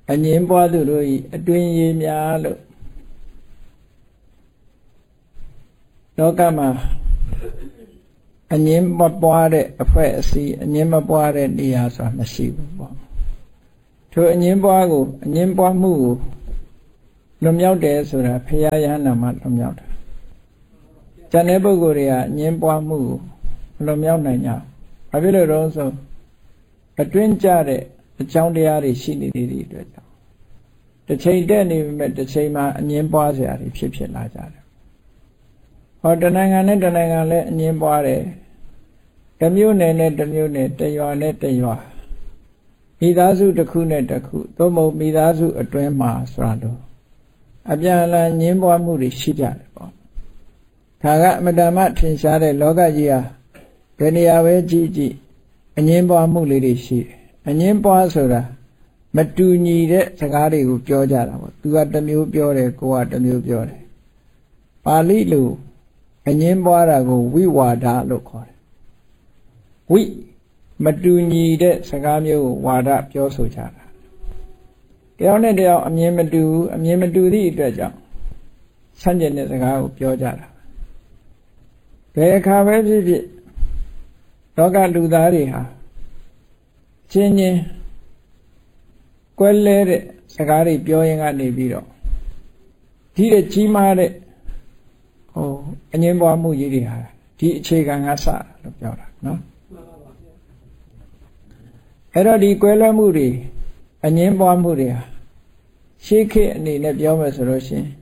အငင်းပွားသူတို့ဤအတွင်ရည်များလို့လောကမှာအငင်းမပွားတဲ့အဖွဲအစည်းအငင်းမပွားတဲ့နေရာဆိုတာမရှိဘူးပေါ့ထိုအငင်းပွားကိုအငင်းပွားမှုကိုလွန်မြောက်တယ်ဆိုတာဖရာယဟနာမှာလွန်မြောက်တာကျန်တဲ့ပုဂ္ဂိုလ်တွေကအငင်းပွားမှုကိုလွန်မြောက်နိုင်ကြဘာဖြစ်လို့တော့ဆိုအတွင်းကြတဲ့အကြောင်းတရားတွေရှိနေတဲ့အတွက်ကြောင့်တစ်ချိန်တည်းနေပေမဲ့တစ်ချိန်မှာအငင်းပွားစရာတွေဖြစ်လာကြတယ်ဟောတဏ္ဍာနဲ့တဏ္ဍာလည်းအငင်းပွားတယ်တစ်မျိုးနယ်နဲ့တစ်မျိုးနယ်တစ်ရွာနဲ့တစ်ရွာမိသားစုတစ်ခုနဲ့တစ်ခုသို့မဟုတ်မိသားစုအတွင်းမှာဆိုတာတော့အပြန်အလှန်ငင်းပွားမှုတွေရှိကြတယ်ပေါ့ဒါကအမတ္တမထင်ရှားတဲ့လောကကြီးဟာဘယ်နေရာပဲကြည့်အငင်းပွားမှုလေးတွေရှိတယ်အငင်းပွားဆိုတာမတူညီတဲ့စကားတွေကိုပြောကြတာပေါ့သူကတစ်မျိုးပြောတယ်ကိုကတစ်မျိုးပြောတယ်ပါဠိလိုအငင်းပွားတာကိုဝိဝါဒလို့ခေါ်တယ်ဝိမတူညီတဲ့စကားမျိုးကိုဝါဒပြောဆိုကြတာတယောက်နဲ့တယောက်အမြင်မတူအမြင်မတူသည့်အတွက်ကြောင့်ဆန့်ကျင်တဲ့စကားကိုပြောကြတာဘယ်အခါပဲဖြစ်ဖြစ်လောကလူသားတွေဟာချင်းချင်းကွဲလဲတဲ့စကားတွေပြောရင်ကနေပြီးတော့ဒီတဲ့ကြီးမားတဲ့အငင်းပွားမှုကြီးတွေဟာဒီအခြေခံကစလို့ပြောတာနော်အဲ့တော့ဒီကွဲလွဲမှုတွေအငင်းပွားမှုတွေဟာရှေးခေတ်အနေနဲ့ပြောမယ်ဆိုလို့ရှိရင်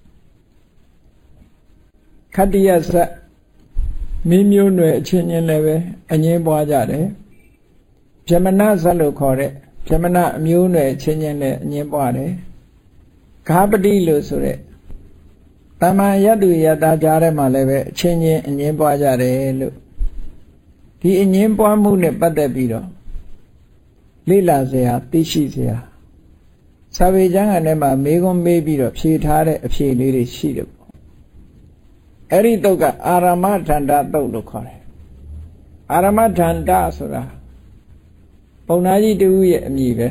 ခတ္တိယဇတ်မိမျိုးနွယ်အချင်းချင်းလည်းပဲအငင်းပွားကြတယ်ပြမနာဇတ်လို့ခေါ်တဲ့ပြမနာအမျိုးနွယ်အချင်းချင်းလည်းအငင်းပွားတယ်ဂါပတိလို့ဆိုတဲ့တမန်ယတ္တုယတ္တာကြားထဲမှာလည်းပဲအချင်းချင်းအငင်းပွားကြတယ်လို့ဒီအငင်းပွားမှုနဲ့ပတ်သက်ပြီးတော့လေ့လာစရာသိရှိစရာစာပေကျမ်းဂန်ထဲမှာမေးခွန်းမေးပြီးတော့ဖြေထားတဲ့အဖြေလေးတွေရှိတယ်ပေါ့အဲ့ဒီတုတ်ကအာရမထန္တာတုတ်လို့ခေါ်တယ်အာရမထန္တာဆိုတာပုံနာကြီးတူရဲ့အမည်ပဲ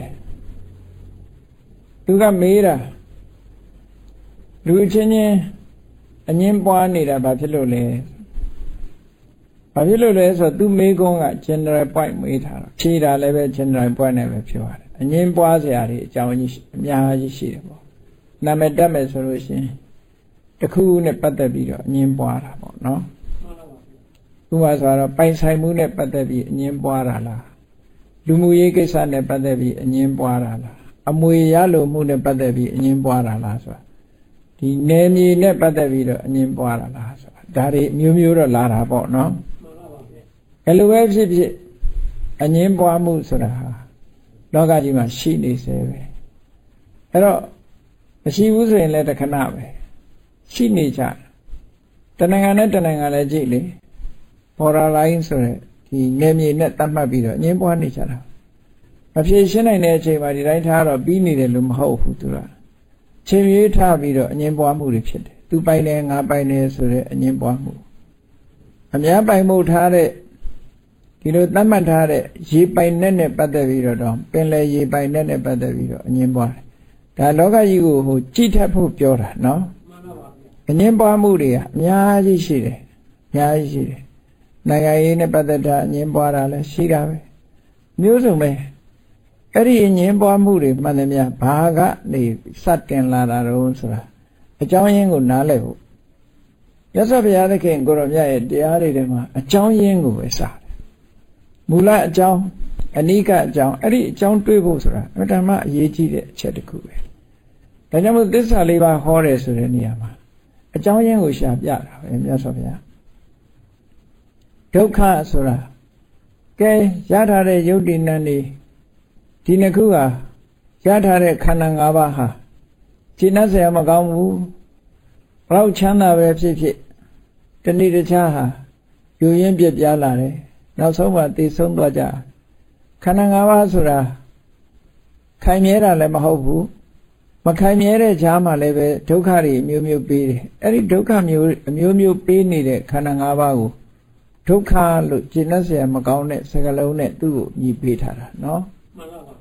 သူကမေးတာလူချင်းချင်းအငင်းပွားနေတာဘာဖြစ်လို့လဲဘာဖြစ်လို့လဲဆိုတော့သူမေးခွန်းက general point မေးထားတာဖြေတာလည်းပဲ general point နဲ့ပဲပြောရတယ်အငင်းပွားစရာတွေအကြောင်းကြီးအများကြီးရှိတယ်ပေါ့နာမည်တက်မယ်ဆိုလို့ရှိရင်တစ်ခုနဲ့ပတ်သက်ပြီးတော့အငင်းပွားတာပေါ့နော်ဥပမာဆိုတော့ပိုင်ဆိုင်မှုနဲ့ပတ်သက်ပြီးအငင်းပွားတာလားလူမှုရေးကိစ္စနဲ့ပတ်သက်ပြီးအငင်းပွားတာလားအမွေရလိုမှုနဲ့ပတ်သက်ပြီးအငင်းပွားတာလားဆိုတာဒီနယ်မြေနဲ့ပတ်သက်ပြီးတော့အငင်းပွားတာလားဆိုတာဒါတွေမျိုးမျိုးတော့လာတာပေါ့နော်အဲ့လိုပဲဖြစ်ဖြစ်အငင်းပွားမှုဆိုတာဟာလောကကြီးမှာရှိနေစေပဲအဲ့တော့မရှိဘူးဆိုရင်လည်းတခဏပဲရှိနေကြတဏ္ဍာနဲ့တဏ္ဍာလည်းကြည့်လေဘော်ဒါလိုင်းဆိုတဲ့ဒီနယ်မြေနဲ့တတ်မှတ်ပြီးတော့အငင်းပွားနေကြတာမဖြေရှင်းနိုင်တဲ့အချိန်မှာဒီတိုင်းထားတော့ပြီးနေတယ်လို့မဟုတ်ဘူးသူကချိန်ရွေးထားပြီးတော့အငင်းပွားမှုတွေဖြစ်တယ်သူပိုင်တယ်ငါပိုင်တယ်ဆိုတဲ့အငင်းပွားမှုအများပိုင်မှုထားတဲ့ဒီလိုသတ်မှတ်ထားတဲ့ရေပိုင်နဲ့ပတ်သက်ပြီးတော့ပင်လယ်ရေပိုင်နဲ့ပတ်သက်ပြီးတော့အငင်းပွားတယ်ဒါလောကကြီးကိုကြည့်ထပ်ဖို့ပြောတာနော်အငင်းပွားမှုတွေကအများကြီးရှိတယ်အများကြီးရှိတယ်နိုင်ငံရေးနဲ့ပတ်သက်တာအငင်းပွားတာလည်းရှိတာပဲမျိုးစုံပဲအဲ့ဒီအငင်းပွားမှုတွေမှန်တယ်များဘာကနေစတင်လာတာတော့ဆိုတာအကြောင်းရင်းကိုနားလည်ဖို့ရသော်ဘုရားသခင်ကိုရောမြတ်ရဲ့တရားတွေထဲမှာအကြောင်းရင်းကိုပဲစတယ်မူလအကြောင်းအနိကအကြောင်းအဲ့ဒီအကြောင်းတွေးဖို့ဆိုတာအတ္တမအရေးကြီးတဲ့အချက်တစ်ခုပဲဒါကြောင့်မို့သစ္စာလေးပါးဟောတယ်ဆိုတဲ့နေရာမှာအကြောင်းရင်းကိုရှာပြတာပဲမြတ်စွာဘုရားဒုက္ခဆိုတာကဲရထားတဲ့ယုတ်တိနံနေဒီနှစ်ခုဟာရထားတဲ့ခန္ဓာ၅ပါးဟာရှင်းနှက်เสียမကောင်းဘူးဘလောက်ချမ်းသာပဲဖြစ်ဖြစ်တဏှိတခြားဟာယူရင်းပြပြလာတယ်နောက်ဆုံးမှသိဆုံးသွားကြခန္ဓာ၅ပါးဆိုတာခိုင်မြဲတာလည်းမဟုတ်ဘူးမခိုင်မြဲတဲ့ဈာမှာလည်းပဲဒုက္ခတွေအမျိုးမျိုးပေးတယ်အဲ့ဒီဒုက္ခမျိုးအမျိုးမျိုးပေးနေတဲ့ခန္ဓာ၅ပါးကိုဒုက္ခလို့ရှင်းနှက်เสียမကောင်းတဲ့စကားလုံးနဲ့သူ့ကိုညီပေးထားတာနော်မှန်ပါပါဗျာ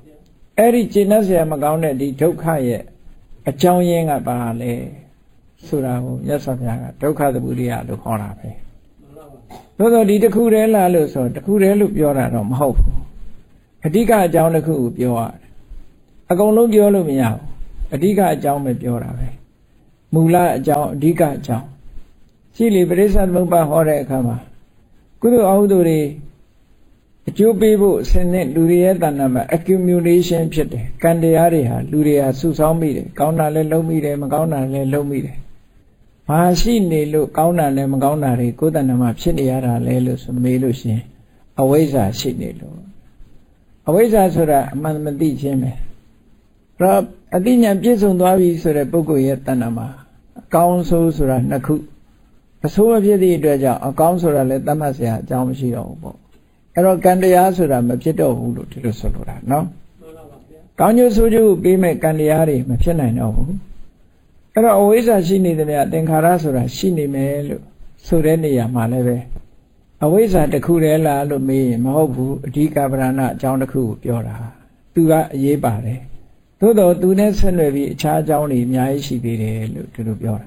အဲ့ဒီကျေနပ်เสียမကောင်းတဲ့ဒီဒုက္ခရဲ့အကြောင်းရင်းကဘာလဲဆိုတာကိုမြတ်စွာဘုရားကဒုက္ခသမုဒယလို့ခေါ်တာပဲသို့သောဒီတစ်ခုတည်းလားလို့ဆိုတစ်ခုတည်းလို့ပြောတာတော့မဟုတ်ဘူးအဓိကအကြောင်းတစ်ခုကိုပြောရတယ်အကုန်လုံးပြောလို့မရဘူးအဓိကအကြောင်းပဲပြောတာပဲမူလအကြောင်းအဓိကအကြောင်းရှိလေပရိစ္ဆေသမုပ္ပါဟောတဲ့အခါမှာကုသိုလ်အဟုသိုလ်တွေအကျိုးပေးဖို့ဆင်းတဲ့လူတွေရဲ့တဏ္ဍာမှာ accumulation ဖြစ်တယ်ကံတရားတွေဟာလူတွေဟာစုဆောင်းမိတယ်ကောင်းတာလည်းလုပ်မိတယ်မကောင်းတာလည်းလုပ်မိတယ်ဘာရှိနေလို့ကောင်းတာနဲ့မကောင်းတာတွေကိုယ်တဏ္ဍာမှာဖြစ်နေရတာလဲလို့ဆိုမေးလို့ရှိရင်အဝိဇ္ဇာရှိနေလို့အဝိဇ္ဇာဆိုတာအမှန်မသိခြင်းပဲတော့အသိဉာဏ်ပြည့်စုံသွားပြီဆိုတဲ့ပုဂ္ဂိုလ်ရဲ့တဏ္ဍာမှာအကောင်းဆိုးဆိုတာနှစ်ခုအဆိုးအဖြစ်သည့်အတွက်ကြောင့်အကောင်းဆိုတာလည်းသတ်မှတ်စရာအကြောင်းမရှိတော့ဘူးပေါ့အဲ့တော့ကံတရားဆိုတာမဖြစ်တော့ဘူးလို့ဒီလိုဆိုလိုတာနော်ကောင်းကျိုးဆိုးကျိုးပေးမဲ့ကံတရားတွေမဖြစ်နိုင်တော့ဘူးအဲ့တော့အဝိဇ္ဇာရှိနေတယ်များသင်္ခါရဆိုတာရှိနေမယ်လို့ဆိုတဲ့နေရာမှာလည်းပဲအဝိဇ္ဇာတစ်ခုတည်းလားလို့မေးရင်မဟုတ်ဘူးအဓိကပရဏအကြောင်းတစ်ခုကိုပြောတာသူကအရေးပါတယ်သို့တော့သူနဲ့ဆက်နွယ်ပြီးအခြားအကြောင်းတွေအများကြီးရှိသေးတယ်လို့ဒီလိုပြောတာ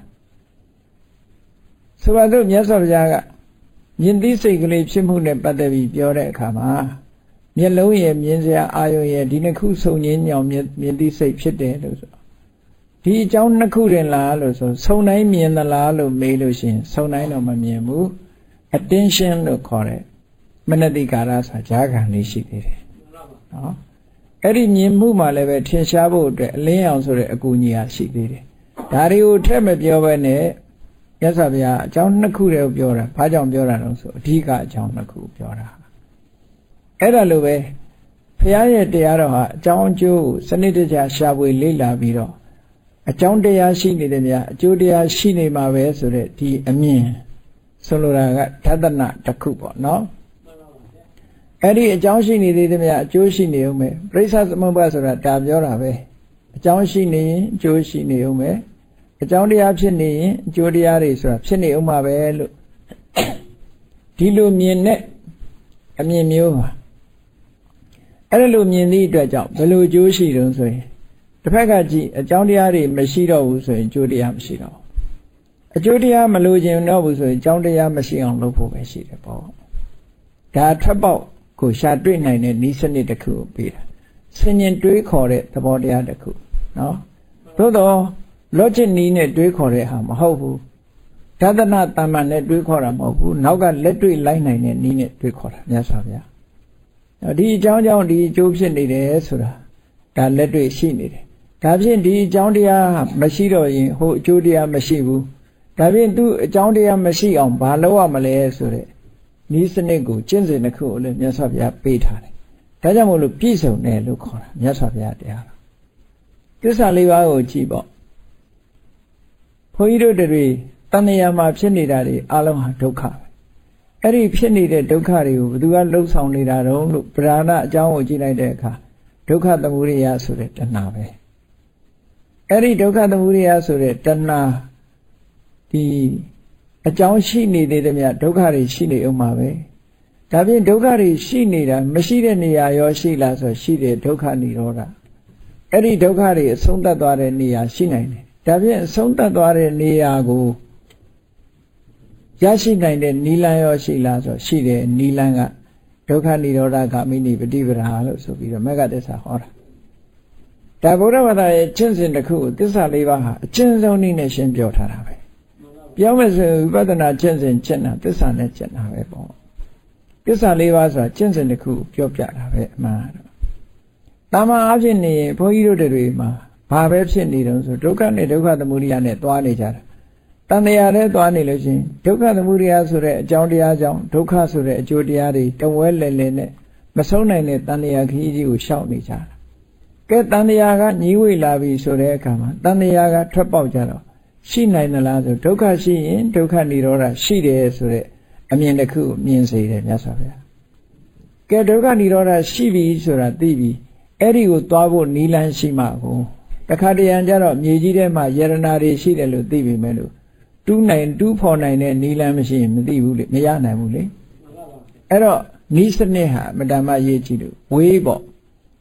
ဆိုပါတော့မြတ်စွာဘုရားကမြင်သိစိတ်ကလေးဖြစ်မှုနဲ့ပတ်သက်ပြီးပြောတဲ့အခါမှာမျက်လုံးရဲ့မြင်စရာအာယုံရဲ့ဒီနှစ်ခုစုံငင်းညောင်မြင်သိစိတ်ဖြစ်တယ်လို့ဆိုဒီအကြောင်းနှစ်ခုတင်လားလို့ဆိုစုံတိုင်းမြင်သလားလို့မေးလို့ရှိရင်စုံတိုင်းတော့မမြင်ဘူး attention လို့ခေါ်တဲ့မနတိကာရဆိုကြားခံလေးရှိသေးတယ်နော်အဲ့ဒီမြင်မှုမှလည်းပဲထင်ရှားဖို့အတွက်အလင်းအောင်ဆိုတဲ့အကူအညီဟာရှိသေးတယ်ဒါတွေကိုထက်မပြောဘဲနဲ့မြတ်စွာဘုရားအကြောင်းနှစ်ခုတည်းကိုပြောတာဘာကြောင့်ပြောတာလဲဆိုအဓိကအကြောင်းနှစ်ခုပြောတာအဲ့ဒါလိုပဲဘုရားရဲ့တရားတော်ဟာအကြောင်းအကျိုးကိုစနစ်တကျရှာဖွေလေ့လာပြီးတော့အကြောင်းတရားရှိနေတယ်များအကျိုးတရားရှိနေမှာပဲဆိုတဲ့ဒီအမြင်ဆိုလိုတာကသဒ္ဒနာတစ်ခုပေါ့နော်အဲ့ဒီအကြောင်းရှိနေသေးတယ်များအကျိုးရှိနေဦးမယ်ပရိစ္ဆေသမုပ္ပါဆိုတာဒါပြောတာပဲအကြောင်းရှိနေရင်အကျိုးရှိနေဦးမယ်အကြောင်းတရားဖြစ်နေရင်အကျိုးတရားတွေဆိုတာဖြစ်နေဦးမှာပဲလို့ဒီလိုမြင်တဲ့အမြင်မျိုးပါအဲ့လိုမြင်သည့်အတွက်ကြောင့်ဘယ်လိုအကျိုးရှိတုံးဆိုရင်တစ်ဖက်ကကြည့်အကြောင်းတရားတွေမရှိတော့ဘူးဆိုရင်အကျိုးတရားမရှိတော့အကျိုးတရားမလိုချင်တော့ဘူးဆိုရင်အကြောင်းတရားမရှိအောင်လုပ်ဖို့ပဲရှိတယ်ပေါ့ဒါထွက်ပေါက်ကိုရှာတွေ့နိုင်တဲ့နည်းစနစ်တစ်ခုကိုပေးတာဆင်ញင်တွေးခေါ်တဲ့သဘောတရားတစ်ခုနော်သို့တော့ logic နည်းနဲ့တွေးခေါ်တဲ့ဟာမဟုတ်ဘူးဒသနာတမ္မန်နဲ့တွေးခေါ်တာမဟုတ်ဘူးနောက်ကလက်တွေ့လိုက်နိုင်တဲ့နည်းနဲ့တွေးခေါ်တာမြတ်စွာဘုရားဒီအကြောင်းကြောင့်ဒီအကျိုးဖြစ်နေတယ်ဆိုတာဒါလက်တွေ့ရှိနေတယ်ဒါဖြင့်ဒီအကြောင်းတရားမရှိတော့ရင်ဟိုအကျိုးတရားမရှိဘူးဒါဖြင့်သူအကြောင်းတရားမရှိအောင်ဘာလုပ်ရမလဲဆိုတဲ့နည်းစနစ်ကိုကျင့်စဉ်တစ်ခုကိုလည်းမြတ်စွာဘုရားပေးထားတယ်ဒါကြောင့်မို့လို့ပြည့်စုံတယ်လို့ခေါ်တာမြတ်စွာဘုရားတရားသစ္စာလေးပါးကိုကြည့်ပေါ့ဘုန်းကြီးတို့တွေတဏှာမှာဖြစ်နေတာတွေအလုံးဟာဒုက္ခပဲအဲ့ဒီဖြစ်နေတဲ့ဒုက္ခတွေကိုဘယ်သူကလှုပ်ဆောင်နေတာတုံးလို့ပဓာနအကြောင်းကိုကြည့်လိုက်တဲ့အခါဒုက္ခသမုဒယဆိုတဲ့တဏှာပဲအဲ့ဒီဒုက္ခသမုဒယဆိုတဲ့တဏှာဒီအကြောင်းရှိနေသေးတယ်မြတ်ဒုက္ခတွေရှိနေအောင်ပါပဲဒါဖြင့်ဒုက္ခတွေရှိနေတာမရှိတဲ့နေရာရောရှိလားဆိုရှိတယ်ဒုက္ခនិရောဓအဲ့ဒီဒုက္ခတွေအဆုံးသတ်သွားတဲ့နေရာရှိနိုင်တယ်ဒါဖြင့်အဆုံးသတ်သွားတဲ့နေရာကိုရရှိနိုင်တဲ့နိလန်းရောရှိလားဆိုရှိတယ်နိလန်းကဒုက္ခនិရောဓဂ ामि နိပฏิပဒါလို့ဆိုပြီးတော့မဂ္ဂသစ္စာဟောတာဒါဗုဒ္ဓဘာသာရဲ့ကျင့်စဉ်တစ်ခုကိုသစ္စာလေးပါးဟာအကျဉ်းဆုံးနည်းနဲ့ရှင်းပြထားတာပဲပြောမယ်ဆိုဝိပဿနာကျင့်စဉ်ကျင့်တာသစ္စာနဲ့ကျင့်တာပဲပေါ့သစ္စာလေးပါးဆိုတာကျင့်စဉ်တစ်ခုပြောပြတာပဲအမှန်တော့တာမန်အဖြစ်နေရင်ဘုန်းကြီးတို့တွေမှာဘာပဲဖြစ်နေတုံးဆိုဒုက္ခနဲ့ဒုက္ခသမုဒယနဲ့သွားနေကြတာတဏှာနဲ့သွားနေလို့ရှိရင်ဒုက္ခသမုဒယဆိုတဲ့အကြောင်းတရားကြောင့်ဒုက္ခဆိုတဲ့အကျိုးတရားတွေတဝဲလဲလဲနဲ့မဆုံးနိုင်တဲ့တဏှာခရီးကြီးကိုရှောက်နေကြတာကဲတဏှာကညီးဝေလာပြီဆိုတဲ့အခါမှာတဏှာကထွက်ပေါက်ကြတော့ရှိနိုင်သလားဆိုဒုက္ခရှိရင်ဒုက္ခនិရောဓရှိတယ်ဆိုတဲ့အမြင်တစ်ခုကိုမြင်စေတယ်မြတ်စွာဘုရားကဲဒုက္ခនិရောဓရှိပြီဆိုတာသိပြီအဲ့ဒီကိုသွားဖို့နီးလန်းရှိမှကိုတခါတရံကြတော့မြေကြီးထဲမှာယရနာတွေရှိတယ်လို့သိပြီမဲ့လို့တူးဖော်နိုင်တဲ့နီးလန်းမရှိရင်မသိဘူးလေမရနိုင်ဘူးလေအဲ့တော့နီးစနစ်ဟာမတ္တမရေးကြည့်လို့ဝေးပေါ့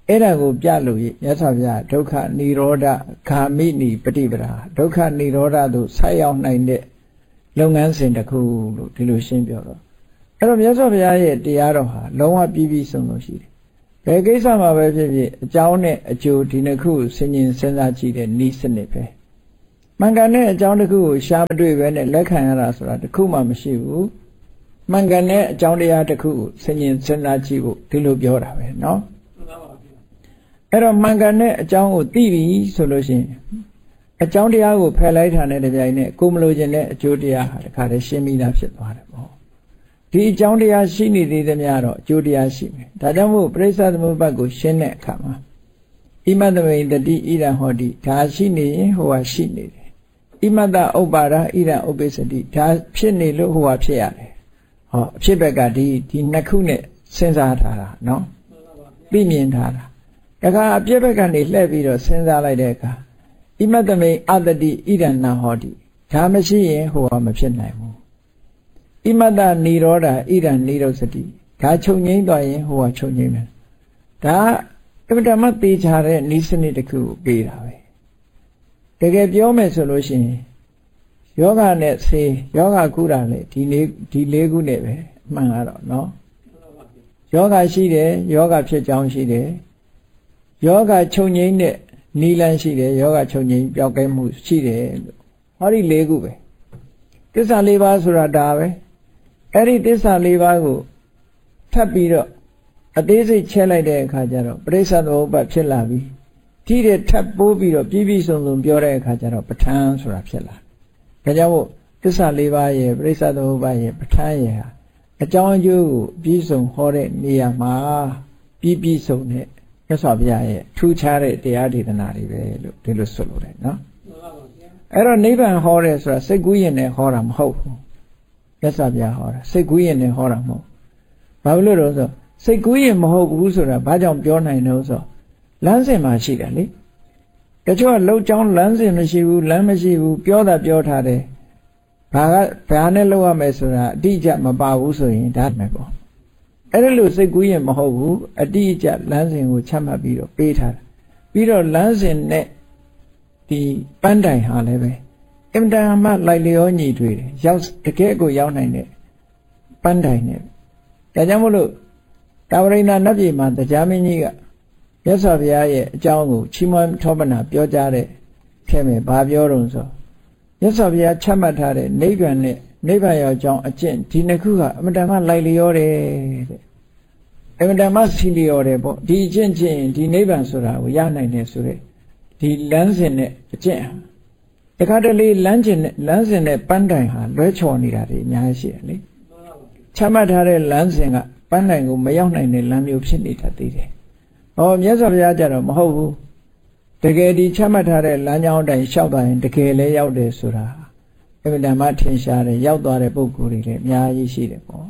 အဲ့ဒါကိုပြလို့မြတ်စွာဘုရားဒုက္ခនិရောဓဂာမိနိပฏิပဒါဒုက္ခនិရောဓသို့ဆက်ရောက်နိုင်တဲ့လုပ်ငန်းစဉ်တစ်ခုလို့ဒီလိုရှင်းပြတော့အဲ့တော့မြတ်စွာဘုရားရဲ့တရားတော်ဟာလုံးဝပြည့်ပြည့်စုံစုံရှိတယ်ဘယ်ကိစ္စမှာပဲဖြစ်ဖြစ်အကြောင်းနဲ့အကျိုးဒီနှစ်ခုဆင်ញင်စဉ်းစားကြည့်တဲ့ဤစနစ်ပဲမှန်ကန်တဲ့အကြောင်းတစ်ခုကိုရှားမတွေ့ပဲနဲ့လက်ခံရတာဆိုတာတစ်ခုမှမရှိဘူးမှန်ကန်တဲ့အကြောင်းတရားတစ်ခုကိုဆင်ញင်စဉ်းစားကြည့်ဖို့ဒီလိုပြောတာပဲเนาะအဲ့တော့မှန်ကန်တဲ့အကြောင်းကိုသိပြီဆိုလို့ရှိရင်အကြောင်းတရားကိုဖယ်လိုက်တာနဲ့တပြိုင်နက်ကိုမလို့ခြင်းတဲ့အကျိုးတရားဟာတခါတည်းရှင်းပြီးသားဖြစ်သွားတယ်ပေါ့ဒီအကြောင်းတရားရှိနေသေးသမျှတော့အကျိုးတရားရှိမယ်ဒါကြောင့်မို့ပရိစ္ဆသမုပ္ပါဒ်ကိုရှင်းတဲ့အခါမှာဣမတ္တမိန်တတိဣရံဟောတိဒါရှိနေရင်ဟိုဟာရှိနေတယ်ဣမတ္တဥပ္ပါဒဣရံဥပ္ပစ္စတိဒါဖြစ်နေလို့ဟိုဟာဖြစ်ရတယ်ဟောအဖြစ်ဘက်ကဒီနှစ်ခုနဲ့စဉ်းစားထားတာနော်သိမြင်ထားတာတခါအပြစ်ဘက်ကနေလှည့်ပြီးတော့စဉ်းစားလိုက်တဲ့အခါဣမတ္တမိန်အတ္တိဣရဏဟောတိဒါမရှိရင်ဟိုဟာမဖြစ်နိုင်ဘူးဣမတ္တនិရောဓဣရဏនិရောဓတိဒါချုပ်ငိမ့်သွားရင်ဟိုဟာချုပ်ငိမ့်မယ်ဒါအမှန်တမ်းသိချတဲ့ဤစနစ်တစ်ခုကိုပေးတာပဲတကယ်ပြောမယ်ဆိုလို့ရှိရင်ယောဂနဲ့ဆေးယောဂကုတာလေဒီလေးခုနဲ့ပဲအမှန်ကတော့နော်ယောဂရှိတယ်ယောဂဖြစ်ကြောင်းရှိတယ်ယောဂချုပ်ငိမ့်တဲ့နီလန်းရှိတယ်ယောဂချုပ်ငိမ့်ပျောက်ကဲမှုရှိတယ်လို့ဟောဒီလေးခုပဲသစ္စာလေးပါးဆိုတာဒါပဲအဲ့ဒီသစ္စာလေးပါးကိုထပ်ပြီးတော့အသေးစိတ်ချဲလိုက်တဲ့အခါကျတော့ပရိစ္ဆသမုပ္ပါဒ်ဖြစ်လာပြီထိတဲ့ထပ်ပိုးပြီးတော့ပြည့်ပြည့်စုံစုံပြောတဲ့အခါကျတော့ပဋ္ဌာန်းဆိုတာဖြစ်လာဒါကြောင့်မို့သစ္စာလေးပါးရဲ့ပရိစ္ဆသမုပ္ပါဒ်ရဲ့ပဋ္ဌာန်းရဲ့ဟာအကြောင်းအကျိုးကိုပြည့်စုံဟောတဲ့နေရာမှာပြည့်စုံတဲ့မြတ်စွာဘုရားရဲ့ထူးခြားတဲ့တရားဒေသနာတွေပဲလို့ဒီလိုဆိုလိုတယ်နော်အဲ့တော့နိဗ္ဗာန်ဟောတယ်ဆိုတာစိတ်ကူးရင်နဲ့ဟောတာမဟုတ်ဘူးမြတ်စွာဘုရားဟောတာစိတ်ကူးရင်နဲ့ဟောတာမဟုတ်ဘာလို့လဲဆိုစိတ်ကူးရင်မဟုတ်ဘူးဆိုတာဘာကြောင့်ပြောနိုင်လို့ဆိုလမ်းစဉ်မှာရှိတယ်လေတချို့ကလှုပ်ချောင်းလမ်းစဉ်မရှိဘူးလမ်းမရှိဘူးပြောတာပြောထားတယ်ဘာနဲ့လှုပ်ရမယ်ဆိုတာအတိအကျမပါဘူးဆိုရင်ဒါပဲပေါ့အဲ့ဒါလို့စိတ်ကူးရင်မဟုတ်ဘူးအတိအကျလမ်းစဉ်ကိုချမှတ်ပြီးတော့ပေးထားတယ်ပြီးတော့လမ်းစဉ်နဲ့ဒီပန်းတိုင်ဟာလည်းပဲအင်တန်မှလိုက်လျောညီတွေ့တယ်ရောက်တကယ်ကိုရောက်နိုင်တဲ့ပန်းတိုင်နဲ့ဒါကြောင့်မို့လို့တာဝရိန္ဒနတ်ပြည်မှာတရားမင်းကြီးကမြတ်စွာဘုရားရဲ့အကြောင်းကိုချီးမွမ်းထောပနာပြောကြားတဲ့ထဲမှာဘာပြောတော့ဆိုမြတ်စွာဘုရားချမှတ်ထားတဲ့နိဗ္ဗာန်နဲ့နိဗ္ဗာန်ရောက်ကြောင်းအကျင့်ဒီနှစ်ခုကအမတန်မှလိုက်လျောတယ်တဲ့အမတန်မှစီလျောတယ်ပေါ့ဒီအကျင့်ချင်းဒီနိဗ္ဗာန်ဆိုတာကိုရနိုင်တယ်ဆိုတဲ့ဒီလမ်းစဉ်နဲ့အကျင့်ဟာတခါတလေလမ်းစဉ်နဲ့ပန်းတိုင်ဟာလွဲချော်နေတာတွေအများကြီးရှိတယ်လေချမှတ်ထားတဲ့လမ်းစဉ်ကပန်းတိုင်ကိုမရောက်နိုင်တဲ့လမ်းမျိုးဖြစ်နေတတ်သေးတယ်။ဟောမြတ်စွာဘုရားကြတော့မဟုတ်ဘူး။တကယ်ဒီချမှတ်ထားတဲ့လမ်းကြောင်းတိုင်းလျှောက်သွားရင်တကယ်လည်းရောက်တယ်ဆိုတာအမှန်တမ်းမှထင်ရှားတယ်ရောက်သွားတဲ့ပုဂ္ဂိုလ်တွေလည်းအများကြီးရှိတယ်ပေါ့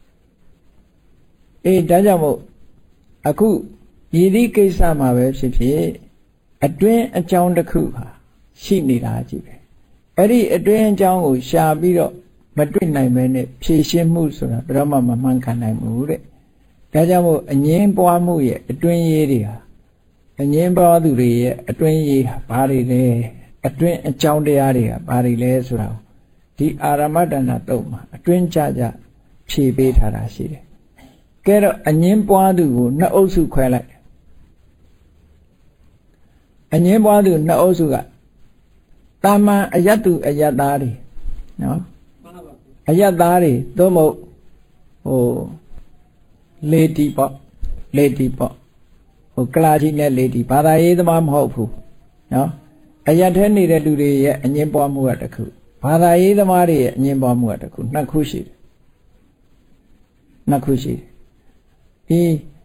။ဒါကြောင့်မို့အခုရည်သည့်ကိစ္စမှာပဲဖြစ်ဖြစ်အတွင်းအကြောင်းတစ်ခုဟာရှိနေတာကြည့်ပဲအဲ့ဒီအတွင်းအကြောင်းကိုရှာပြီးတော့မတွေ့နိုင်မဲနဲ့ဖြည့်ရှင်းမှုဆိုတာဘယ်တော့မှမမှန်ကန်နိုင်ဘူးတဲ့ဒါကြောင့်မို့အငင်းပွားမှုရဲ့အတွင်းရေးတွေဟာအငင်းပွားသူတွေရဲ့အတွင်းရေးဟာဘာတွေလဲအတွင်းအကြောင်းတရားတွေကဘာတွေလဲဆိုတာဒီအာရမတဏ္ဍတုတ်မှာအတွင်းကြကြဖြည့်ပေးထားတာရှိတယ်ကဲတော့အငင်းပွားသူကိုနှစ်အုပ်စုခွဲလိုက်အငင်းပွားသူနှစ်အုပ်စုကတာမန်အယတ္တုအယတ္သားတွေနော်အယတ္သားတွေသို့မဟုတ်လေတီပေါ့ကလာကြီးနဲ့လေတီဘာသာရေးသမားမဟုတ်ဘူးနော်အယတ်ထဲနေတဲ့လူတွေရဲ့အငင်းပွားမှုကတစ်ခုဘာသာရေးသမားတွေရဲ့အငင်းပွားမှုကတစ်ခုနှစ်ခုရှိတယ်ဒီ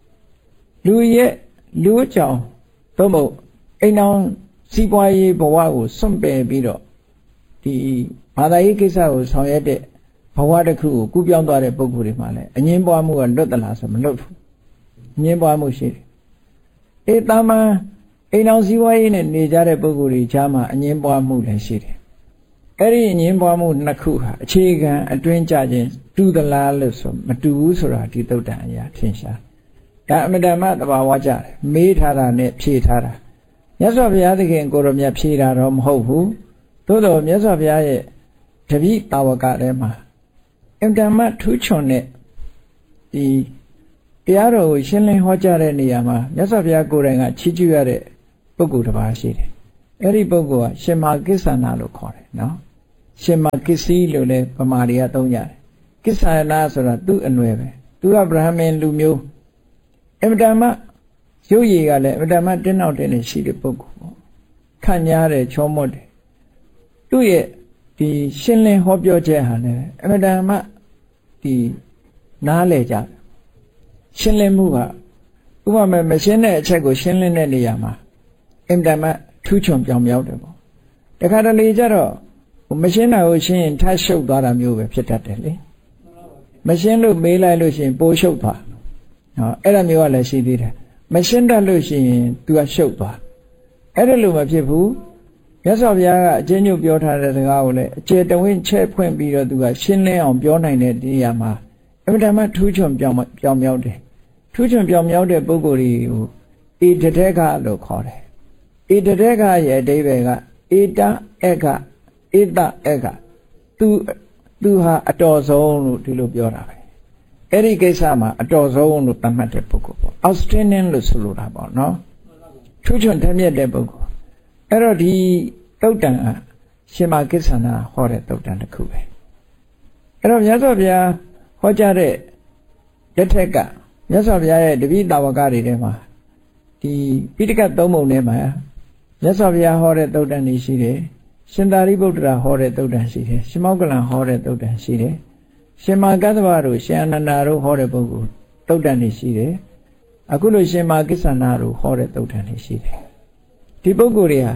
လူအကြောင်းသို့မဟုတ်အိမ်တော်စီးပွားရေးဘဝကိုစွန့်ပယ်ပြီးတော့ဒီဘာသာရေးကိစ္စကိုဆောင်ရွက်တဲ့ဘဝတစ်ခုကိုကူးပြောင်းသွားတဲ့ပုဂ္ဂိုလ်တွေမှာလည်းအငင်းပွားမှုကလွတ်သလားဆိုမလွတ်ဘူးအငင်းပွားမှုရှိတယ်တာမန်အိမ်တော်စီးပွားရေးနဲ့နေကြတဲ့ပုဂ္ဂိုလ်တွေကြားမှာအငင်းပွားမှုလည်းရှိတယ်အဲ့ဒီအငင်းပွားမှုနှစ်ခုဟာအခြေခံအတွင်းကြခြင်းတူသလားလို့ဆိုမတူဘူးဆိုတာဒီသုတ်တန်အရာထင်ရှားဒါအမတမသဘာဝကြတယ်မေးထားတာနဲ့ဖြေထားတာမြတ်စွာဘုရားသခင်ကိုရောမြတ်ဖြေတာတော့မဟုတ်ဘူးသို့တော်မြတ်စွာဘုရားရဲ့တပည့်တာဝကထဲမှာအမတမထူးချွန်တဲ့ဒီတရားတော်ကိုရှင်းလင်းဟောကြားတဲ့နေရာမှာမြတ်စွာဘုရားကိုယ်တိုင်ကချီးကျူးရတဲ့ပုဂ္ဂိုလ်တစ်ပါးရှိတယ်အဲ့ဒီပုဂ္ဂိုလ်ကရှင်မာကိစ္ဆနာလို့ခေါ်တယ်နော်ရှင်မာကိစ္စည်းလို့လည်းဗမာတွေကသုံးကြတယ်ကိစ္ဆနာဆိုတာသူ့အနွယ်ပဲသူကဗြဟ္မဏ်လူမျိုးအမတမရုပ်ရည်ကလည်းအမတမတင်းနောက်တင်းနေရှိတဲ့ပုဂ္ဂိုလ်ပေါ့ခန့်ညားတယ်ချောမော့တယ်သူ့ရဲ့ဒီရှင်းလင်းဟောပြောချက်ဟာလည်းအမတမဒီနားလည်ကြတယ်ရှင်းလင်းမှုကဥပမာမရှင်းတဲ့အချက်ကိုရှင်းလင်းတဲ့နေရာမှာအမတမထူးချွန်ပြောင်မြောက်တယ်ပေါ့တခါတလေကျတော့မရှင်းတာကိုရှင်းရင်ထပ်ရှုပ်သွားတာမျိုးပဲဖြစ်တတ်တယ်လေမရှင်းလို့မေးလိုက်လို့ရှိရင်ပိုးရှုပ်သွားဟောအဲ့ဒါမျိုးကလည်းရှိသေးတယ်မရှင်းတတ်လို့ရှိရင် तू ကရှုပ်သွားအဲ့ဒါလိုမဖြစ်ဘူးမြတ်စွာဘုရားကအကျဉ်းချုပ်ပြောထားတဲ့စကားကိုလည်းအကျေတဝင်းချဲ့ဖွင့်ပြီးတော့ तू ကရှင်းလင်းအောင်ပြောနိုင်တဲ့နေရာမှာအမှန်တမ်းထူးချွန်ပြောင်မြောက်တယ်ထူးချွန်ပြောင်မြောက်တဲ့ပုဂ္ဂိုလ်တွေကိုဧတတေကလို့ခေါ်တယ်ဧတတေကရဲ့အဓိပ္ပာယ်ကဧတဧကဧတဧက तू ဟာအတော်ဆုံးလို့ဒီလိုပြောတာပဲအဲ့ဒီကိစ္စမှာအတော်ဆုံးလို့သတ်မှတ်တဲ့ပုဂ္ဂိုလ်ပေါ့ outstanding လို့ဆိုလိုတာပေါ့နော်ထူးချွန်ထက်မြက်တဲ့ပုဂ္ဂိုလ်အဲ့တော့ဒီတုတ်တန်ကရှင်မာကိစ္ဆနာဟောတဲ့တုတ်တန်တစ်ခုပဲအဲ့တော့မြတ်စွာဘုရားဟောကြားတဲ့လက်ထက်ကမြတ်စွာဘုရားရဲ့တပည့်တာဝကတွေထဲမှာဒီပိဋကတ်သုံးပုံထဲမှာမြတ်စွာဘုရားဟောတဲ့တုတ်တန်တွေရှိတယ်ရှင်သာရိပုတ္တရာဟောတဲ့တုတ်တန်ရှိတယ်ရှင်မောက္ကလံဟောတဲ့တုတ်တန်ရှိတယ်ရှင်မာကသဗ္ဗတို့ရှင်အနန္ဒာတို့ဟောတဲ့ပုဂ္ဂိုလ်တုတ်တန်တွေရှိတယ်အခုလိုရှင်မာကိစ္ဆနာတို့ဟောတဲ့တုတ်တန်တွေရှိတယ်ဒီပုဂ္ဂိုလ်တွေဟာ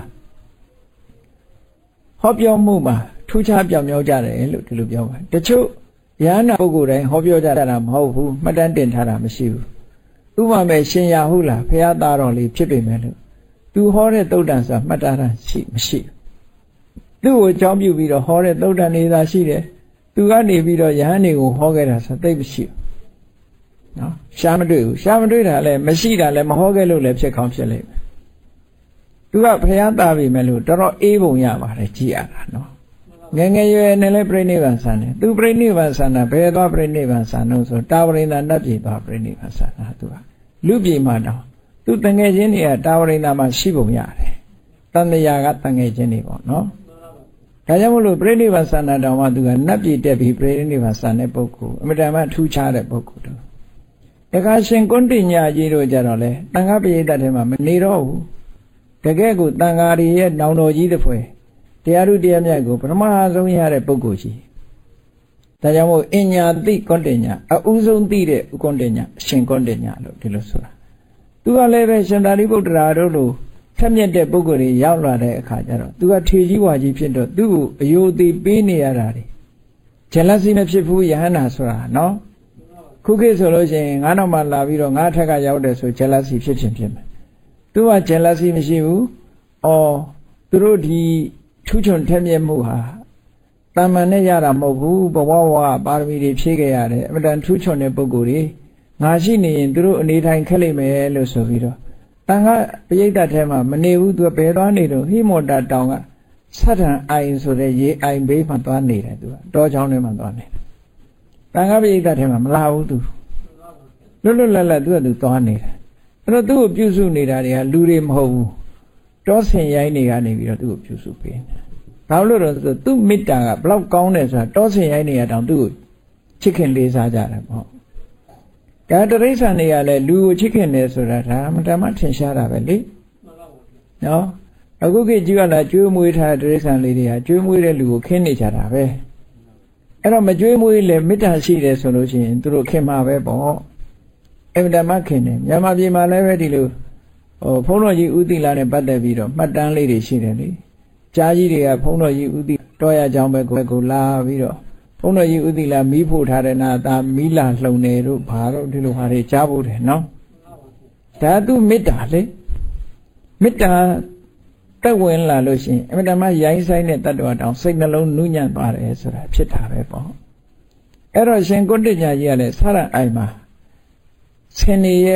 ဟောပြောမှုမှာထူးခြားပြောင်မြောက်ကြတယ်လို့ဒီလိုပြောပါတယ်တချို့ယန္နာပုဂ္ဂိုလ်တိုင်းဟောပြောကြတာမဟုတ်ဘူးမှတ်တမ်းတင်ထားတာမရှိဘူးဥပမာရှင်ရာဟုလားဘုရားသားတော်လေးဖြစ်ပေမဲ့လို့သူဟောတဲ့တုတ်တန်ဆိုတာမှတ်တမ်းရှိမရှိသူ့ကိုအကြောင်းပြုပြီးတော့ဟောတဲ့တုတ်တန်နေသာရှိတယ်သူကနေပြီးတော့ယဟန်တွေကိုဟောခဲ့တာဆိုသိမရှိဘူးနော်ရှားမတွေ့ဘူးရှားမတွေ့တာလည်းမရှိတာလည်းမဟောခဲ့လို့လည်းဖြစ်ကောင်းဖြစ်လိမ့်မယ်သူကဘုရားသားပြီမဲ့လို့တော်တော်အေးပုံရပါတယ်ကြည်ရတာနော်ငယ်ငယ်ရွယ်နဲ့လည်းပြိဋိဘံဆန်တယ်သူပြိဋိဘံဆန်တာဘယ်သွားပြိဋိဘံဆန်လို့ဆိုတာဝရိန္ဒနတ်ပြည်သွားပြိဋိဘံဆန်တာသူကလူပြည်မှာတော့သူတငယ်ချင်းတွေကတာဝရိန္ဒမှာရှိပုံရတယ်တန်တရာကတငယ်ချင်းတွေပေါ့နော်ဒါကြောင့်မလို့ပြိဋိဘံဆန်တာတောင်မှသူကနတ်ပြည်တက်ပြီးပြိဋိဘံဆန်တဲ့ပုဂ္ဂိုလ်အမြဲတမ်းထူးခြားတဲ့ပုဂ္ဂိုလ်တို့တခါရှင်ကွန်းတိညာကြီးတို့ကြတော့လေတန်ခါပရိသတ်ထဲမှာမနေတော့ဘူးတကယ်ကိုတန်ဃာတွေရဲ့နောင်တော်ကြီးတစ်ဖွဲတရားထုတရားမြတ်ကိုပထမဆုံးရတဲ့ပုဂ္ဂိုလ်ကြီးဒါကြောင့်မို့အညာတိကွန်းတိညာအဥဆုံးသိတဲ့ဥကွန်းတိညာအရှင်ကွန်းတိညာလို့ဒီလိုဆိုတာသူကလည်းပဲရှင်သာရိပုတ္တရာတို့လိုထက်မြက်တဲ့ပုဂ္ဂိုလ်တွေရောက်လာတဲ့အခါကျတော့သူကထေကြီးဝါကြီးဖြစ်တော့သူ့ကိုအယိုသိပေးနေရတာတွေဂျလစီမဖြစ်ဘူးယဟန္တာဆိုတာနော်ခုခေတ်ဆိုလို့ရှိရင်ငါးနောက်မှလာပြီးတော့ငါးထက်ကရောက်တယ်ဆိုဂျလစီဖြစ်မယ်သူကဂျလစီမရှိဘူးသူတို့ဒီထူးချွန်ထက်မြက်မှုဟာတာမန်နဲ့ရတာမဟုတ်ဘူးဘဝပါရမီတွေဖြည့်ခဲ့ရတယ်အမှန်တန်ထူးချွန်တဲ့ပုဂ္ဂိုလ်တွေငါရှိနေရင်သူတို့အနေထိုင်ခက်လိမ့်မယ်လို့ဆိုပြီးတော့တန်ခါပရိသတ်ထဲမှာမနေဘူးသူကဘယ်သွားနေတော့ဟိမောတာတောင်ကဆတ်ထန်အိုင်ဆိုတဲ့ရေအိုင်ဘေးမှာသွားနေတယ်သူကတောချောင်းထဲမှာသွားနေတယ်တန်ခါပရိသတ်ထဲမှာမလာဘူးသူလွတ်လွတ်လပ်လပ်သူကသူသွားနေတယ်အဲ့တော့သူ့ကိုပြုစုနေတာတွေကလူတွေမဟုတ်ဘူးတောဆင်ရိုင်းတွေကနေပြီးတော့သူ့ကိုပြုစုပေးနေဘာလို့လဲဆိုတော့သူ့မေတ္တာကဘလောက်ကောင်းတယ်ဆိုတာတောဆင်ရိုင်းတွေကတောင်သူ့ကိုချစ်ခင်လေးစားကြတယ်ပေါ့ဒါတရိစ္ဆာန်တွေကလည်းလူကိုချစ်ခင်တယ်ဆိုတာဒါမှတမ်းထင်ရှားတာပဲလေနော်အခုခေတ်ကြီးကလာကျွေးမွေးထားတဲ့တရိစ္ဆာန်လေးတွေကကျွေးမွေးတဲ့လူကိုခင်းနေကြတာပဲအဲ့တော့မကျွေးမွေးလေမေတ္တာရှိတယ်ဆိုလို့ရှိရင်သူတို့ခင်မှာပဲပေါ့အမှန်တမ်းခင်တယ်မြန်မာပြည်မှာလည်းပဲဒီလိုဘုန်းတော်ကြီးဥတိလာနဲ့ပတ်သက်ပြီးတော့မှတ်တမ်းလေးတွေရှိတယ်လေကြားကြီးတွေကဘုန်းတော်ကြီးဥတိတော်ရကြောင်းပဲကိုလာပြီးတော့ဘုန်းတော်ကြီးဥတိလာမီးဖို့ထားတဲ့နာသာမီးလာလှုံနေတို့ဘာတို့ဒီလိုဟာတွေကြားဖို့တယ်နော်ဒါသူမေတ္တာလေမေတ္တာတက်ဝင်လာလို့ရှိရင်အမှန်တမ်းရိုင်းဆိုင်တဲ့တတ္တဝါတောင်စိတ်နှလုံးနုညံ့သွားတယ်ဆိုတာဖြစ်တာပဲပေါ့အဲ့တော့ရှင်ကုဋ္ဌညာကြီးကလည်းဆရအိုင်မှာဆင်နေရဲ့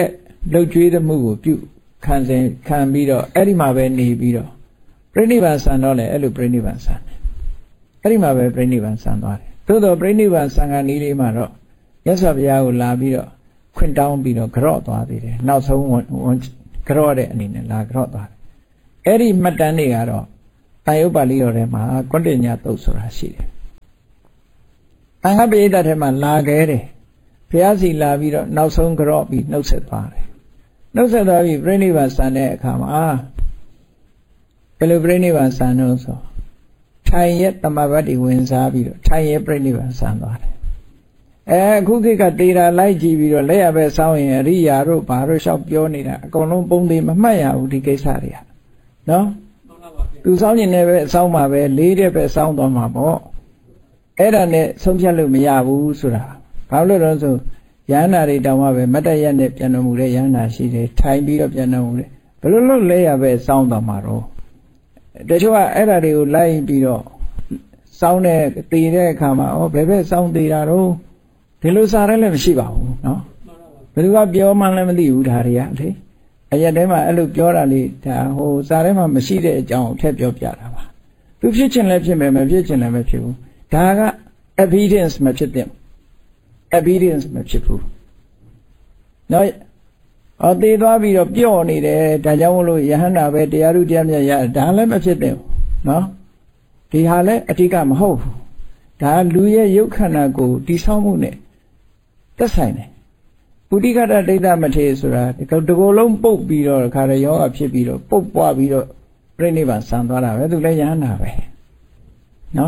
လှုပ်ကြွေးမှုကိုပြုခံပြီးတော့အဲ့ဒီမှာပဲနေပြီးတော့ပြိဋိဘံဆံတော့လေအဲ့လိုပြိဋိဘံဆံတယ်အဲ့ဒီမှာပဲပြိဋိဘံဆံသွားတယ်သို့တော့ပြိဋိဘံဆံကနီးလေးမှာတော့မြတ်စွာဘုရားကိုလာပြီးတော့ခွင့်တောင်းပြီးတော့ကြော့သွားသေးတယ်နောက်ဆုံးကြော့တဲ့အနေနဲ့လာကြော့သွားတယ်အဲ့ဒီမှတ်တမ်းတွေကတော့တန်ရုပ်ပါဠိတော်ထဲမှာကွဋ္ဌညသုတ်ဆိုတာရှိတယ်တန်ခါပိဋကထဲမှာလာခဲ့တယ်ဘုရားစီလာပြီးတော့နောက်ဆုံးကြော့ပြီးနှုတ်ဆက်သွားတယ်နှုတ်ဆက်သွားပြီးပြိဋိဘံဆံတဲ့အခါမှာဘယ်လိုပြိဋိဘံဆံလို့ဆိုထိုင်ရဲ့တမဘတ်တွေဝင်စားပြီးတော့ထိုင်ရဲ့ပြိဋိဘံဆံသွားတယ်အခုခေတ်ကတေတာလိုက်ကြည့်ပြီးတော့လက်ရပဲစောင်းရင်အရိယာတို့ဘာတို့လျှောက်ပြောနေတာအကုန်လုံးပုံသေးမမှတ်ရဘူးဒီကိစ္စတွေကနော်သူစောင်းရင်လည်းပဲစောင်းမှာပဲလေးတဲ့ပဲစောင်းသွားမှာပေါ့အဲ့ဒါနဲ့ဆုံးဖြတ်လို့မရဘူးဆိုတာဘာလို့လဲဆိုယန္နာတွေတောင်မှပဲမတ္တရနဲ့ပြန်တော်မူတဲ့ယန္နာရှိတယ်ထိုင်ပြီးတော့ပြန်တော်မူတယ်ဘယ်လိုလုပ်လဲရပဲစောင်းသွားမှာတော့တချို့ကအဲ့ဒါတွေကိုလိုက်ပြီးတော့စောင်းတဲ့တည်တဲ့အခါမှာဘယ်ဘက်စောင်းတည်တာတော့ဒီလိုစားရဲလည်းမရှိပါဘူးเนาะဘယ်သူကပြောမှလည်းမသိဘူးဒါတွေကလေအရက်ထဲမှာအဲ့လိုပြောတာလေးဒါဟိုစားထဲမှာမရှိတဲ့အကြောင်းအထက်ပြောပြတာပါသူဖြစ်ချင်လည်းဖြစ်မယ်မဖြစ်ချင်လည်းမဖြစ်ဘူးဒါက evidence မဖြစ်တဲ့ evidence မဖြစ်ဘူးเนาะတေးသွားပြီးတော့ပြော့နေတယ်ဒါကြောင့်မလို့ယဟန္တာပဲတရားဥတရားမြတ်ရဒါလည်းမဖြစ်တဲ့เนาะဒီဟာလည်းအဓိကမဟုတ်ဘူးဒါလူရဲ့ရုပ်ခန္ဓာကိုတိဆောက်မှုနဲ့သက်ဆိုင်တယ်ပုတိကတဒိဋ္ဌမထေဆိုတာဒီကိုယ်လုံးပုတ်ပြီးတော့ခါရယောဂဖြစ်ပြီးတော့ပုတ်ပွားပြီးတော့ပြိဋိဘံဆံသွားတာပဲသူလည်းယဟန္တာပဲနော်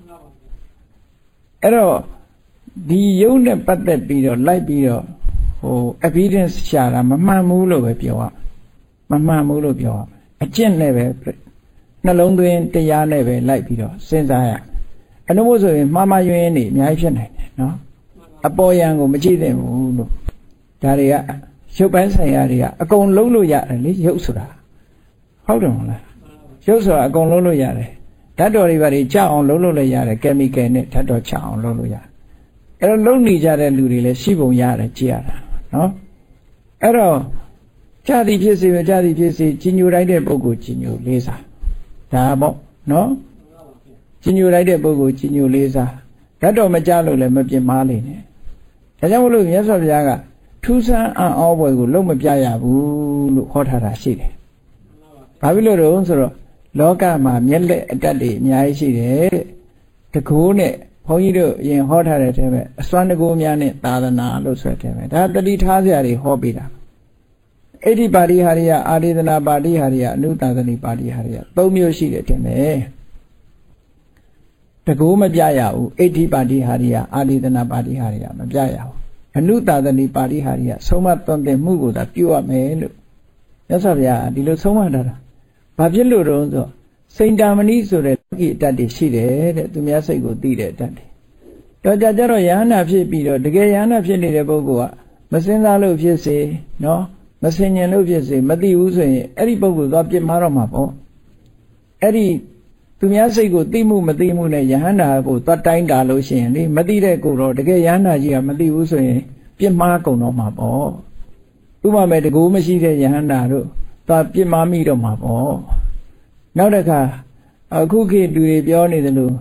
အဲ့တော့ဒီယုံနဲ့ပတ်သက်ပြီးတော့လိုက်ပြီးတော့ဟို evidence ရှာတာမမှန်ဘူးလို့ပဲပြောရမမှန်ဘူးလို့ပြောရအကျင့်နဲ့ပဲနှလုံးသွင်းတရားနဲ့ပဲလိုက်ပြီးတော့စဉ်းစားရအနုမို့ဆိုရင်မှားမှားယွင်းယွင်းနေအများကြီးဖြစ်နိုင်တယ်နော်အပေါ်ယံကိုမကြည့်သင့်ဘူးလို့ဒါတွေကရုပ်ပိုင်းဆိုင်ရာတွေကအကုန်လုံးလို့ရတယ်လေရုပ်ဆိုတာဟုတ်တယ်မလားရုပ်ဆိုတာအကုန်လုံးလို့ရတယ်ဓာတ်တော်တွေဘာတွေကြောက်အောင်လုံးလို့လည်းရတယ်ကက်မီကယ်နဲ့ဓာတ်တော်ချအောင်လုံးလို့ရတယ်အဲ့တော့လုံးနေကြတဲ့လူတွေလည်းရှိပုံရတယ်ကြည့်ရတာနော်အဲ့တော့ကြသည်ဖြစ်စေမကြသည်ဖြစ်စေကြီးညိုလိုက်တဲ့ပုဂ္ဂိုလ်ကြီးညိုလေးစားဒါပေါ့နော်ကြီးညိုလိုက်တဲ့ပုဂ္ဂိုလ်ကြီးညိုလေးစားဓာတ်တော်မကြလို့လည်းမပြင်းမားလိမ့်နဲ့ဒါကြောင့်မလို့မြတ်စွာဘုရားကထူးဆန်းအံ့ဩဖွယ်ကိုလုံးမပြရဘူးလို့ဟောထားတာရှိတယ်။ဘာဖြစ်လို့လဲဆိုတော့လောကမှာမျက်လက်အတတ်တွေအများကြီးရှိတယ်တဲ့။တကိုးနဲ့ဘုန်းကြီးတို့အရင်ဟောထားတဲ့တဲပဲအစွမ်းတကိုးများနဲ့သာသနာလို့ဆိုတဲ့တဲပဲဒါတတိထားစရာတွေဟောပေးတာ။အိဋ္ဌိပါဠိဟာရိယအာဒေသနာပါဠိဟာရိယအနုသာသနိပါဠိဟာရိယ၃မျိုးရှိတယ်တဲ့မယ်။တကိုးမပြရဘူးအိဋ္ဌိပါဠိဟာရိယအာဒေသနာပါဠိဟာရိယမပြရဘူးအနုသာသနိပါဠိဟာရိယဆုံးမသွန်သင်မှုကိုသာပြုရမယ်လို့မြတ်စွာဘုရားဒီလိုဆုံးမထားတာဘာဖြစ်လို့တော့ဆိုစိန်တာမဏိဆိုတဲ့လောကီအတ္တတွေရှိတယ်တဲ့သူများစိတ်ကိုသိတဲ့အတ္တတွေတော့ကြတော့ယဟန္တာဖြစ်ပြီးတော့တကယ်ယဟန္တာဖြစ်နေတဲ့ပုဂ္ဂိုလ်ကမစင်စားလို့ဖြစ်စေနော်မစင်ញင်လို့ဖြစ်စေမသိဘူးဆိုရင်အဲ့ဒီပုဂ္ဂိုလ်သွားပြစ်မှားတော့မှာပေါ့အဲ့ဒီသူများစိတ်ကိုသိမှုမသိမှုနဲ့ယဟန္တာကိုသွားတိုင်းတာလို့ရှိရင်လေမသိတဲ့ကိုတော့တကယ်ယဟန္တာကြီးကမသိဘူးဆိုရင်ပြစ်မှားကုန်တော့မှာပေါ့ဥပမာတကူမရှိတဲ့ယဟန္တာတို့သွားပြစ်မှားမိတော့မှာပေါ့နောက်တစ်ခါအခုခေတ်လူတွေပြောနေတယ်လို့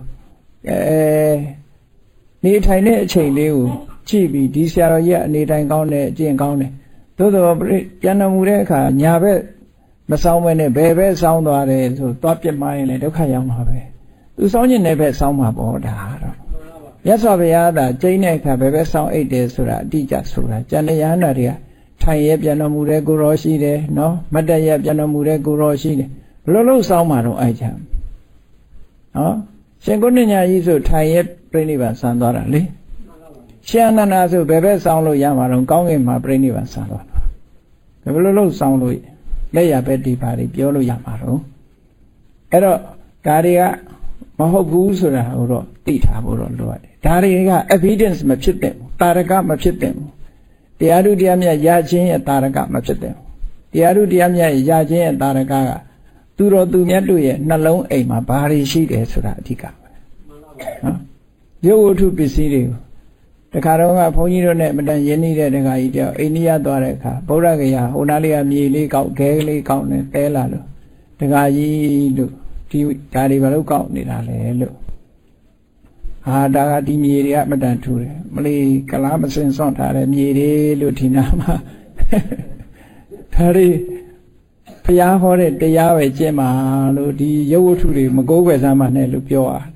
နေထိုင်တဲ့အချိန်လေးကိုကြည့်ပြီးဒီဆရာတော်ကြီးအနေတိုင်းကောင်းတယ်အကျင့်ကောင်းတယ်သို့တော်ပြန်တော်မူတဲ့အခါညာဘက်မဆောင်မဲနဲ့ဘယ်ဘက်ဆောင်းသွားတယ်ဆိုသွားပြစ်မှားရင်လည်းဒုက္ခရောက်မှာပဲသူဆောင်းကျင်တဲ့ဘက်ဆောင်းမှာပေါ့ဒါတော့မြတ်စွာဘုရားကကျိန်းတဲ့အခါဘယ်ဘက်ဆောင်းအိတ်တယ်ဆိုတာအတိအကျဆိုတာကျန်တဲ့ယဟန္တာတွေကထိုင်ရပြန်တော်မူတဲ့ကိုရောရှိတယ်နော်မတ်တရပြန်တော်မူတဲ့ကိုရောရှိတယ်ဘလို့လို့ဆောင်းမှာတော့အဲ့ချမ်းနော်ရှင်ကုဏ္ဏညာကြီးဆိုထိုင်ရပြိဋိဘံဆံသွားတာလေရှင်အနန္ဒာဆိုဘယ်ဘက်ဆောင်းလို့ရမှာတော့ကောင်းကင်မှာပြိဋိဘံဆံသွားတာဘလို့လို့ဆောင်းလို့လက်ရပဲဒီပါတွေပြောလို့ရမှာတော့အဲ့တော့ဒါတွေကမဟုတ်ဘူးဆိုတာဟိုတော့သိထားဖို့တော့လိုရတယ်ဒါတွေက evidence မဖြစ်တဲ့တာရကမဖြစ်တဲ့တရားဓုတရားမြတ်ရခြင်းရဲ့တာရကမဖြစ်တဲ့တရားဓုတရားမြတ်ရခြင်းရဲ့တာရကကသူတော်သူမြတ်တို့ရဲ့နှလုံးအိမ်မှာဘာတွေရှိတယ်ဆိုတာအဓိကပဲနော်ရုပ်ဝတ္ထုပစ္စည်းတွေကိုတတခါတော့ကဘုန်းကြီးတို့နဲ့မတန်ရင်းနှီးတဲ့တခါကြီးတယောက်အိန္ဒိယသွားတဲ့အခါဗုဒ္ဓဂယာဟိုနားလေးကမြေလေးကောက်ခဲလေးကောက်နေတဲလာလို့တခါကြီးလို့ဒီဓာတ်တွေဘာလို့ကောက်နေတာလဲလို့ဟာဒါကဒီမြေတွေကမတန်ထူတယ်မလီကလားမစင်စွန့်ထားတဲ့မြေတွေလို့ဒီနာမှာဒါတွေဘုရားဟောတဲ့တရားပဲကျင့်ပါလို့ဒီရုပ်ဝတ္ထုတွေမကိုးကွယ်စမ်းပါနဲ့လို့ပြောတာ